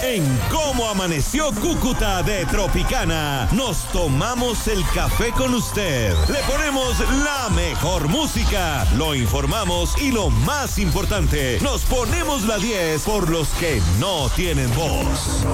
En Cómo Amaneció Cúcuta de Tropicana, nos tomamos el café con usted. Le ponemos la mejor música, lo informamos y lo más importante, nos ponemos la 10 por los que no tienen voz.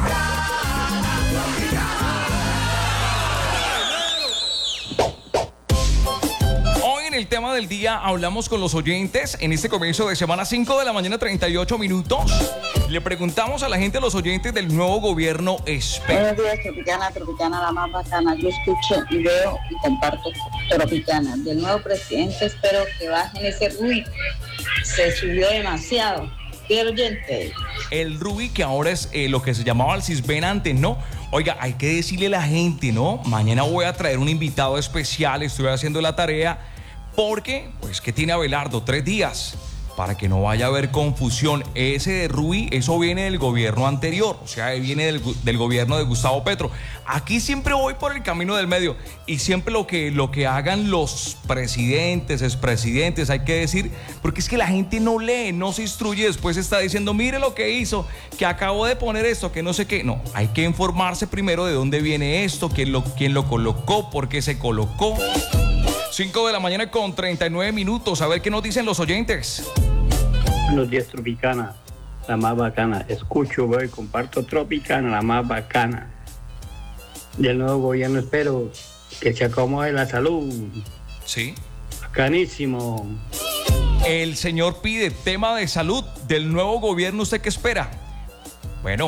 El tema del día, hablamos con los oyentes en este comienzo de semana, 5 de la mañana, 38 minutos. Le preguntamos a la gente, a los oyentes del nuevo gobierno Espero. Buenos días, Tropicana, la más bacana. Yo escucho y veo y comparto Tropicana. Del nuevo presidente espero que bajen ese Rubí. Se subió demasiado. ¿Qué oyente? El Rubí, que ahora es lo que se llamaba el Cisben antes, ¿no? Oiga, hay que decirle a la gente, ¿no? Mañana voy a traer un invitado especial, estoy haciendo la tarea. Porque, pues, ¿qué tiene Abelardo? 3 días, para que no vaya a haber confusión. Ese de Rubí, eso viene del gobierno anterior, o sea, viene del gobierno de Gustavo Petro. Aquí siempre voy por el camino del medio, y siempre lo que hagan los presidentes, expresidentes, hay que decir, porque es que la gente no lee, no se instruye, después está diciendo, mire lo que hizo, que acabo de poner esto, que no sé qué. No, hay que informarse primero de dónde viene esto, quién lo colocó, por qué se colocó. 5 de la mañana con 39 minutos. A ver qué nos dicen los oyentes. Buenos días, Tropicana, la más bacana. Escucho, veo y comparto Tropicana, la más bacana. Del nuevo gobierno espero que se acomode la salud. Sí. Bacanísimo. El señor pide tema de salud del nuevo gobierno. ¿Usted qué espera? Bueno,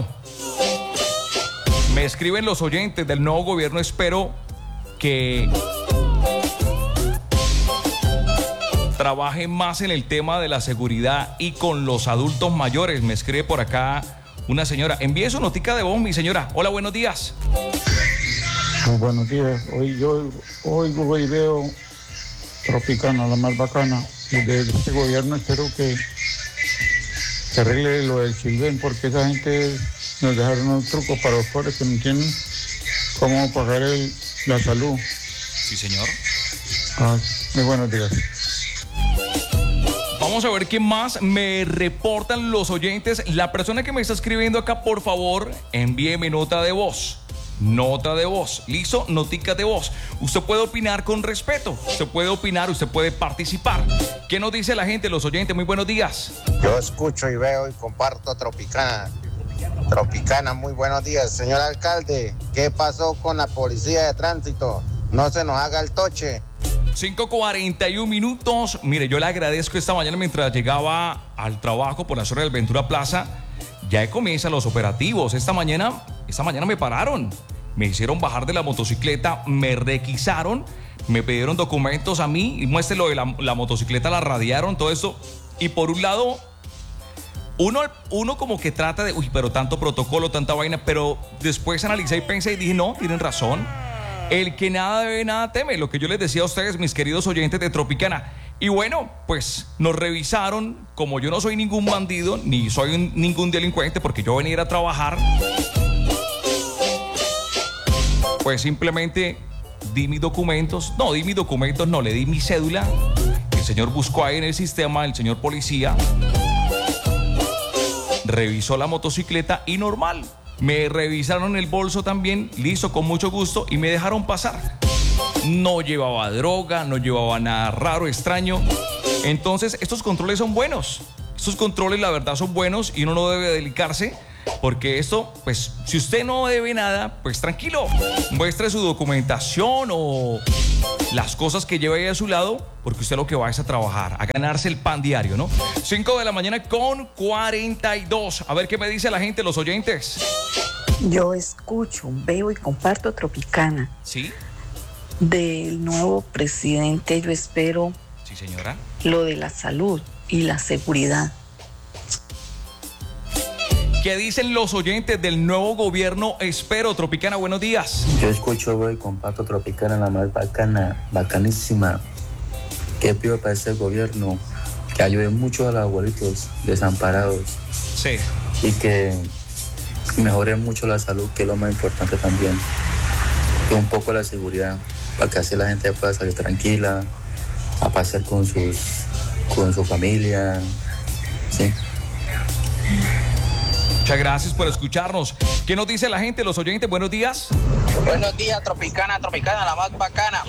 me escriben los oyentes del nuevo gobierno. Espero que trabaje más en el tema de la seguridad y con los adultos mayores. Me escribe por acá una señora. Envíe su notica de voz, mi señora. Hola, buenos días. Muy buenos días. Hoy yo oigo y veo Tropicana, la más bacana. Y de este gobierno espero que se arregle lo del Silven, porque esa gente nos dejaron unos trucos para los pobres que no tienen cómo pagar la salud. Sí, señor. Muy buenos días. Vamos a ver qué más me reportan los oyentes. La persona que me está escribiendo acá, por favor, envíeme nota de voz. Nota de voz. ¿Listo? Notica de voz. Usted puede opinar con respeto. Usted puede opinar, usted puede participar. ¿Qué nos dice la gente, los oyentes? Muy buenos días. Yo escucho y veo y comparto Tropicana. Tropicana, muy buenos días. Señor alcalde, ¿qué pasó con la policía de tránsito? No se nos haga el toche. 5:41 minutos. Mire, yo le agradezco esta mañana mientras llegaba al trabajo por la zona del Ventura Plaza. Ya comienzan los operativos. Esta mañana me pararon. Me hicieron bajar de la motocicleta, me requisaron, me pidieron documentos a mí y muéstrelo de la motocicleta, la radiaron, todo esto. Y por un lado, uno como que trata de, pero tanto protocolo, tanta vaina, pero después analicé y pensé y dije, no, tienen razón. El que nada debe, nada teme, lo que yo les decía a ustedes, mis queridos oyentes de Tropicana. Y bueno, pues nos revisaron. Como yo no soy ningún bandido, ni soy ningún delincuente, porque yo venía a ir a trabajar, pues simplemente di mis documentos. No, le di mi cédula. El señor buscó ahí en el sistema, el señor policía revisó la motocicleta y normal. Me revisaron el bolso también, listo, con mucho gusto, y me dejaron pasar. No llevaba droga, no llevaba nada raro, extraño. Entonces, estos controles son buenos. Estos controles, la verdad, son buenos y uno no debe delicarse, porque esto, pues, si usted no debe nada, pues tranquilo, muestre su documentación o las cosas que lleva ahí a su lado, porque usted lo que va es a trabajar, a ganarse el pan diario, ¿no? 5 de la mañana con 42. A ver qué me dice la gente, los oyentes. Yo escucho, veo y comparto Tropicana. ¿Sí? Del nuevo presidente yo espero, sí, señora, lo de la salud y la seguridad. ¿Qué dicen los oyentes del nuevo gobierno Espero? Tropicana, buenos días. Yo escucho, veo y comparto Tropicana, la más bacana, bacanísima. ¿Qué pido para este gobierno? Que ayude mucho a los abuelitos desamparados. Sí. Y que mejore mucho la salud, que es lo más importante también. Y un poco la seguridad, para que así la gente pueda salir tranquila, a pasear con su familia, ¿sí? Muchas gracias por escucharnos. ¿Qué nos dice la gente, los oyentes? Buenos días. Buenos días, Tropicana, la más bacana.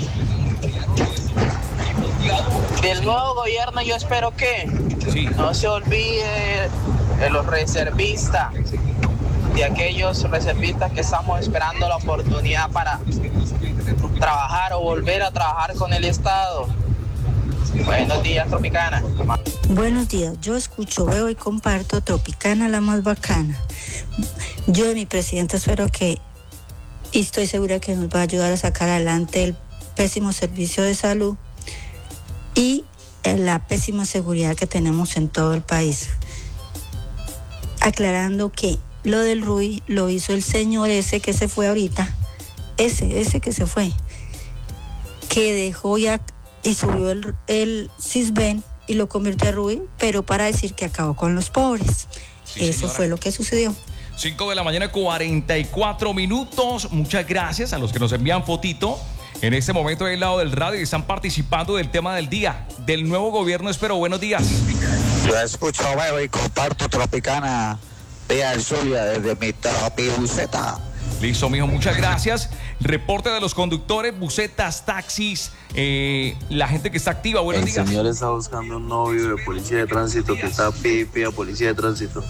Del nuevo gobierno yo espero que no se olvide de los reservistas, de aquellos reservistas que estamos esperando la oportunidad para trabajar o volver a trabajar con el Estado. Buenos días, Tropicana. Buenos días, yo escucho, veo y comparto Tropicana, la más bacana. Yo de mi presidente espero que, y estoy segura que nos va a ayudar a sacar adelante el pésimo servicio de salud y la pésima seguridad que tenemos en todo el país. Aclarando que lo del RUI lo hizo el señor ese que se fue ahorita, ese que se fue, que dejó ya y subió el Cisben y lo convirtió a RUI, pero para decir que acabó con los pobres. Sí, eso fue lo que sucedió. 5 de la mañana, 44 minutos. Muchas gracias a los que nos envían fotito en este momento del lado del radio y están participando del tema del día, del nuevo gobierno. Espero, buenos días. Yo escucho, veo y comparto Tropicana, Vía del Zulia, desde mi buceta. Listo, mijo, muchas gracias. Reporte de los conductores, bucetas, taxis, la gente que está activa. Buenos días. El señor está buscando un novio de policía de tránsito que está pipi a policía de tránsito.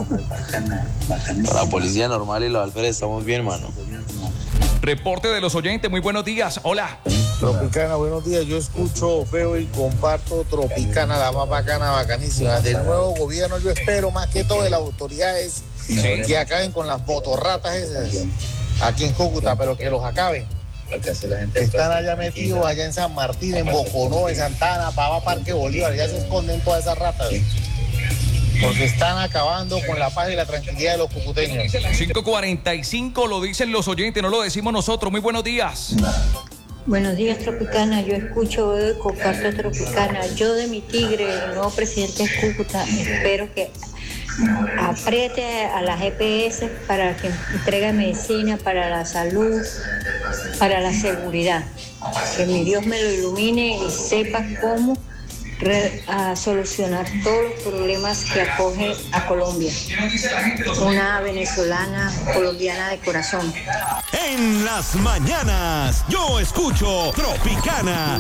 La policía normal y los alférez estamos bien, mano. Reporte de los oyentes, muy buenos días. Hola. Tropicana, buenos días. Yo escucho, veo y comparto Tropicana, la más bacana, bacanísima. Del nuevo gobierno yo espero más que todo de las autoridades que acaben con las botorratas esas aquí en Cúcuta, pero que los acaben. Están allá metidos, allá en San Martín, en Boconó, en Santana, Pava, Parque Bolívar, ya se esconden todas esas ratas. Porque están acabando con la paz y la tranquilidad de los cucuteños. 5:45, lo dicen los oyentes, no lo decimos nosotros. Muy buenos días. Buenos días, Tropicana. Yo escucho, veo y comparto Tropicana. Yo de mi tigre, el nuevo presidente de Cúcuta, espero que apriete a la GPS para que entregue medicina para la salud, para la seguridad. Que mi Dios me lo ilumine y sepa cómo a solucionar todos los problemas que acoge a Colombia. Una venezolana colombiana de corazón. En las mañanas, yo escucho Tropicana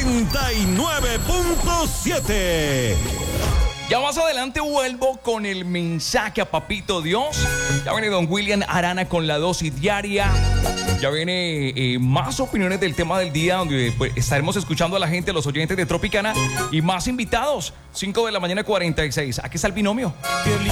89.7. Ya más adelante vuelvo con el mensaje a Papito Dios. Ya viene don William Arana con la dosis diaria. Ya viene más opiniones del tema del día, donde pues, estaremos escuchando a la gente, a los oyentes de Tropicana y más invitados. 5 de la mañana, 46. Aquí está el binomio.